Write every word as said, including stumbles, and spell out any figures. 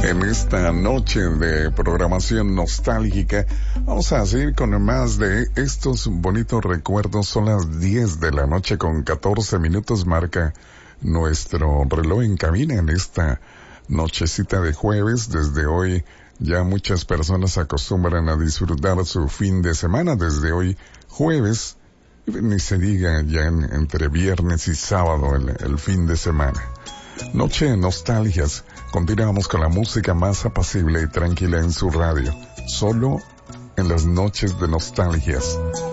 En esta noche de programación nostálgica vamos a seguir con más de estos bonitos recuerdos. Son las diez de la noche con catorce minutos, marca nuestro reloj en cabina en esta nochecita de jueves. Desde hoy ya muchas personas se acostumbran a disfrutar su fin de semana. Desde hoy jueves, ni se diga ya en, entre viernes y sábado el, el fin de semana. Noche de nostalgias. Continuamos con la música más apacible y tranquila en su radio. Solo en las noches de nostalgias.